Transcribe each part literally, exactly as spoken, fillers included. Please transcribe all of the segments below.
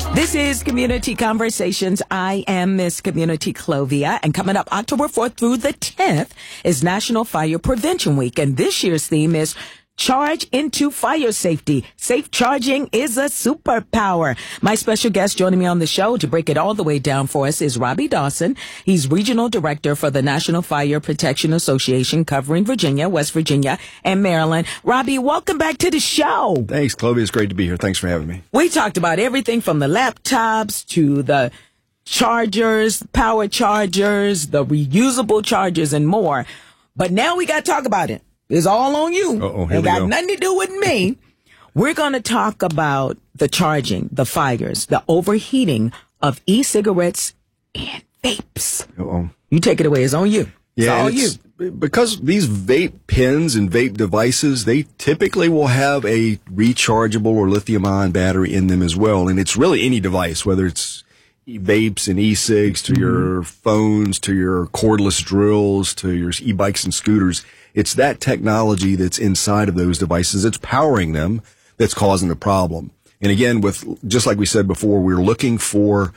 This is Community Conversations. I am Miss Community Clovia, and coming up October fourth through the tenth is National Fire Prevention Week, and this year's theme is Charge into Fire Safety. Safe charging is a superpower. My special guest joining me on the show to break it all the way down for us is Robbie Dawson. He's Regional Director for the National Fire Protection Association, covering Virginia, West Virginia, and Maryland. Robbie, welcome back to the show. Thanks, Chloe. It's great to be here. Thanks for having me. We talked about everything from the laptops to the chargers, power chargers, the reusable chargers, and more. But now we got to talk about it. It's all on you. Uh-oh, here it we got go. nothing to do with me. We're going to talk about the charging, the fires, the overheating of e-cigarettes and vapes. Uh-oh. You take it away. It's on you. It's Yeah, all it's, you. Because these vape pens and vape devices, they typically will have a rechargeable or lithium-ion battery in them as well. And it's really any device, whether it's vapes and e-cigs to mm-hmm. your phones, to your cordless drills, to your e-bikes and scooters. It's that technology that's inside of those devices that's powering them that's causing the problem. And again, with just like we said before, we're looking for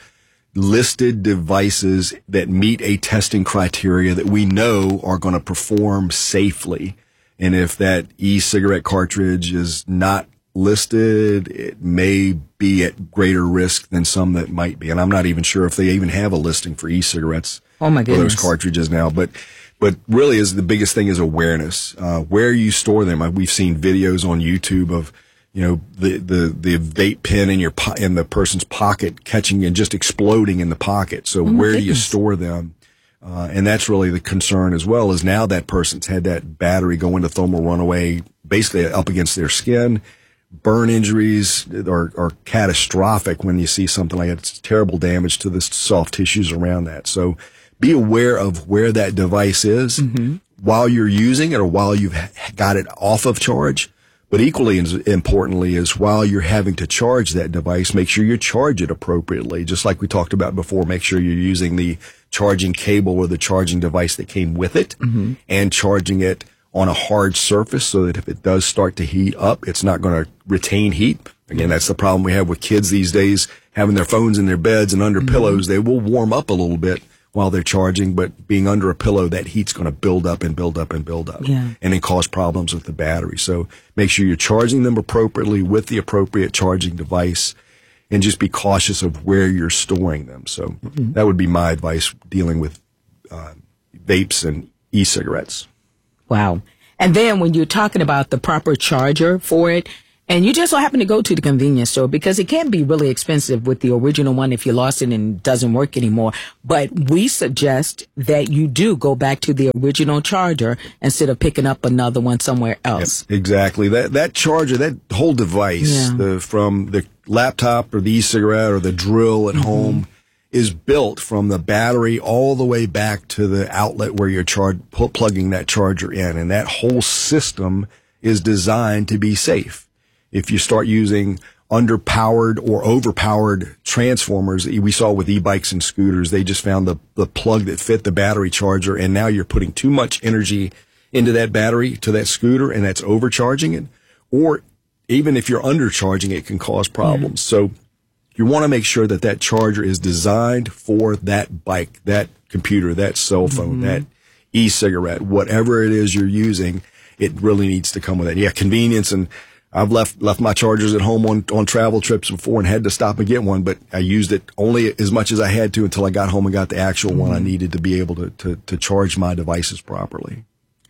listed devices that meet a testing criteria that we know are going to perform safely. And if that e-cigarette cartridge is not listed, it may be at greater risk than some that might be. And I'm not even sure if they even have a listing for e-cigarettes. Oh my goodness. For those cartridges now. But But really, is the biggest thing is awareness. Uh, where you store them. We've seen videos on YouTube of, you know, the, the, the vape pen in your po- in the person's pocket catching and just exploding in the pocket. So oh where goodness. do you store them? Uh, and that's really the concern as well, is now that person's had that battery go into thermal runaway, basically up against their skin. Burn injuries are, are catastrophic when you see something like that. It's terrible damage to the soft tissues around that. So be aware of where that device is mm-hmm. while you're using it or while you've got it off of charge. But equally as importantly is while you're having to charge that device, make sure you charge it appropriately. Just like we talked about before, make sure you're using the charging cable or the charging device that came with it mm-hmm. and charging it on a hard surface so that if it does start to heat up, it's not going to retain heat. Again, that's the problem we have with kids these days, having their phones in their beds and under mm-hmm. pillows. They will warm up a little bit while they're charging, but being under a pillow, that heat's going to build up and build up and build up yeah. and then cause problems with the battery. So make sure you're charging them appropriately with the appropriate charging device and just be cautious of where you're storing them. So mm-hmm. that would be my advice dealing with uh, vapes and e-cigarettes. Wow. And then when you're talking about the proper charger for it, and you just so happen to go to the convenience store, because it can be really expensive with the original one if you lost it and it doesn't work anymore. But we suggest that you do go back to the original charger instead of picking up another one somewhere else. Yep, exactly. That that charger, that whole device, yeah. the, from the laptop or the e-cigarette or the drill at mm-hmm. home, is built from the battery all the way back to the outlet where you're char- pl- plugging that charger in. And that whole system is designed to be safe. If you start using underpowered or overpowered transformers that we saw with e-bikes and scooters, they just found the, the plug that fit the battery charger, and now you're putting too much energy into that battery to that scooter, and that's overcharging it. Or even if you're undercharging it, it can cause problems. Mm-hmm. So you want to make sure that that charger is designed for that bike, that computer, that cell phone, mm-hmm. that e-cigarette, whatever it is you're using, it really needs to come with it. Yeah, convenience, and I've left left my chargers at home on, on travel trips before and had to stop and get one, but I used it only as much as I had to until I got home and got the actual mm-hmm. one I needed to be able to, to, to charge my devices properly.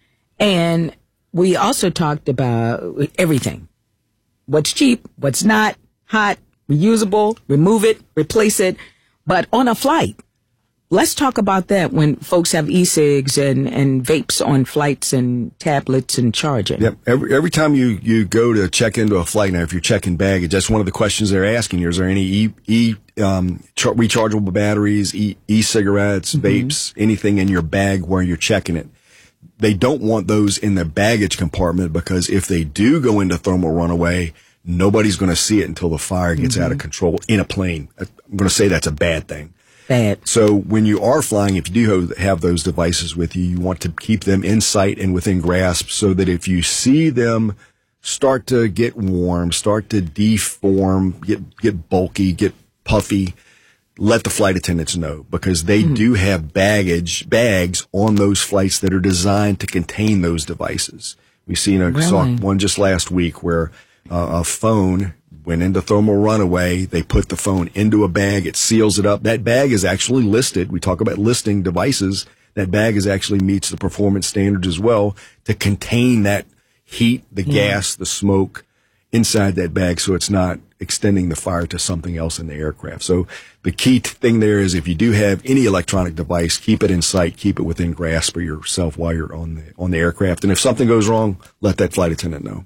And we also talked about everything. What's cheap, what's not, hot, reusable, remove it, replace it. But on a flight, let's talk about that when folks have e-cigs and, and vapes on flights and tablets and charging. Yep. Every, every time you, you go to check into a flight, now if you're checking baggage, that's one of the questions they're asking you. Is there any e, e um, char- rechargeable batteries, e, e-cigarettes, mm-hmm. vapes, anything in your bag where you're checking it? They don't want those in the baggage compartment, because if they do go into thermal runaway, nobody's going to see it until the fire gets mm-hmm. out of control in a plane. I'm going to say that's a bad thing. Bad. So when you are flying, if you do have those devices with you, you want to keep them in sight and within grasp, so that if you see them start to get warm, start to deform, get get bulky, get puffy, let the flight attendants know, because they mm-hmm. do have baggage bags on those flights that are designed to contain those devices. We've seen a really? saw one just last week where uh, a phone went into thermal runaway. They put the phone into a bag. It seals it up. That bag is actually listed. We talk about listing devices. That bag is actually meets the performance standards as well to contain that heat, the yeah. gas, the smoke inside that bag, so it's not extending the fire to something else in the aircraft. So the key t- thing there is if you do have any electronic device, keep it in sight, keep it within grasp of yourself while you're on the on the aircraft. And if something goes wrong, let that flight attendant know.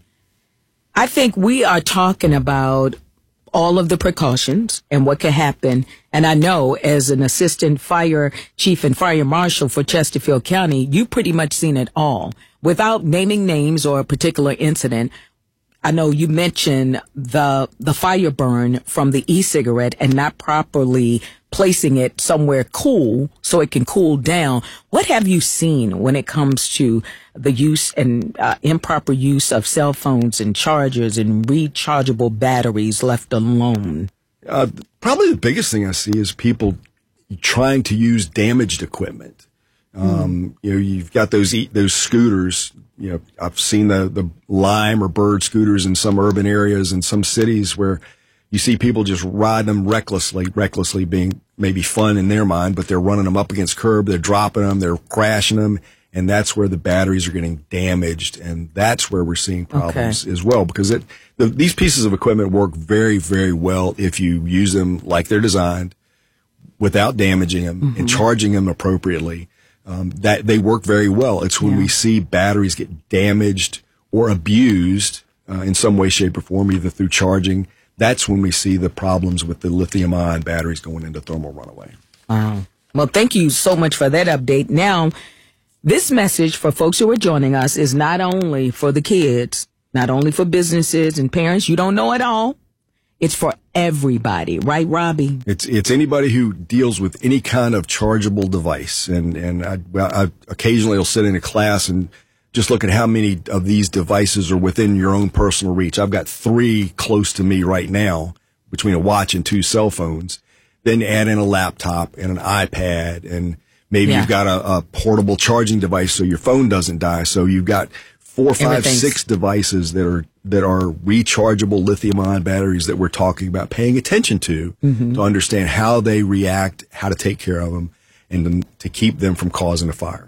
I think we are talking about all of the precautions and what could happen. And I know as an assistant fire chief and fire marshal for Chesterfield County, you pretty much seen it all. Without naming names or a particular incident, I know you mentioned the the fire burn from the e-cigarette and not properly placing it somewhere cool so it can cool down. What have you seen when it comes to the use and uh, improper use of cell phones and chargers and rechargeable batteries left alone? Uh, probably the biggest thing I see is people trying to use damaged equipment. Um, mm. You know, you've got those e- those scooters. You know, I've seen the, the Lime or Bird scooters in some urban areas in some cities where you see people just riding them recklessly, recklessly being maybe fun in their mind, but they're running them up against curb, they're dropping them, they're crashing them, and that's where the batteries are getting damaged, and that's where we're seeing problems okay. as well, because it the, these pieces of equipment work very, very well if you use them like they're designed without damaging them mm-hmm. and charging them appropriately. Um, that they work very well. It's when yeah. we see batteries get damaged or abused uh, in some way, shape, or form, either through charging. That's when we see the problems with the lithium-ion batteries going into thermal runaway. Wow. Well, thank you so much for that update. Now, this message for folks who are joining us is not only for the kids, not only for businesses and parents. You don't know it all. It's for everybody, right, Robbie? It's it's anybody who deals with any kind of chargeable device, and and I, well, I occasionally will sit in a class and just look at how many of these devices are within your own personal reach. I've got three close to me right now, between a watch and two cell phones. Then add in a laptop and an iPad, and maybe yeah. you've got a, a portable charging device so your phone doesn't die. So you've got four, five, six devices that are that are rechargeable lithium-ion batteries that we're talking about paying attention to mm-hmm. to understand how they react, how to take care of them, and to, to keep them from causing a fire.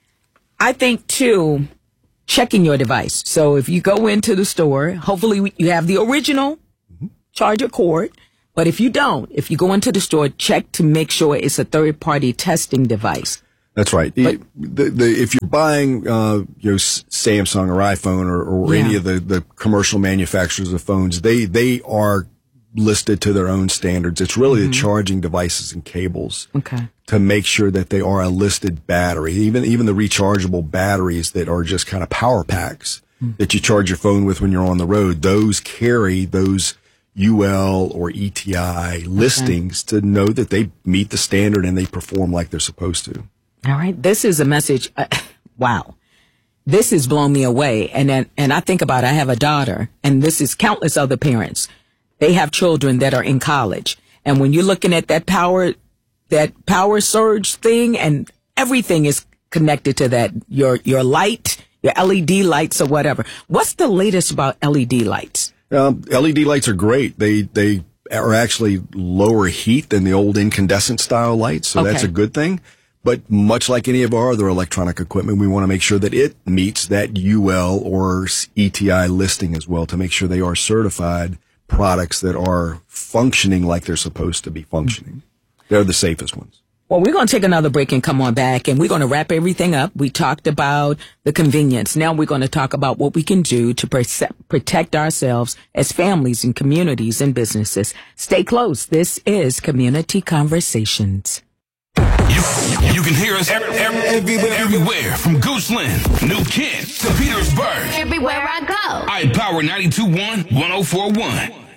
I think, too, checking your device. So if you go into the store, hopefully you have the original mm-hmm. charger cord. But if you don't, if you go into the store, check to make sure it's a third-party testing device. That's right. But, the, the, if you're buying, uh, you know, Samsung or iPhone or, or yeah. any of the, the commercial manufacturers of phones, they, they are listed to their own standards. It's really mm-hmm. the charging devices and cables okay. to make sure that they are a listed battery. Even, even the rechargeable batteries that are just kind of power packs mm-hmm. that you charge your phone with when you're on the road, those carry those U L or E T I listings okay. to know that they meet the standard and they perform like they're supposed to. All right. This is a message. Uh, wow. This has blown me away. And then, and I think about it, I have a daughter, and this is countless other parents. They have children that are in college. And when you're looking at that power, that power surge thing, and everything is connected to that, your, your light, your L E D lights or whatever. What's the latest about L E D lights? Um, L E D lights are great. They, they are actually lower heat than the old incandescent style lights. So okay. that's a good thing. But much like any of our other electronic equipment, we want to make sure that it meets that U L or E T I listing as well to make sure they are certified products that are functioning like they're supposed to be functioning. Mm-hmm. They're the safest ones. Well, we're going to take another break and come on back, and we're going to wrap everything up. We talked about the convenience. Now we're going to talk about what we can do to perse- protect ourselves as families and communities and businesses. Stay close. This is Community Conversations. You, you can hear us every, every, everywhere, everywhere from Goochland, New Kent to Petersburg. Everywhere I go. iPower ninety-two point one, one oh four point one.